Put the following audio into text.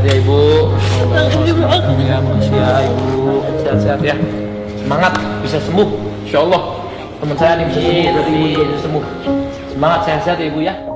sehat-sehat ya ibu. Ya makasih ya ibu, sehat-sehat ya. Semangat bisa sembuh, insya Allah. Teman saya nih tadi sembuh. Semangat sehat-sehat ya ibu ya.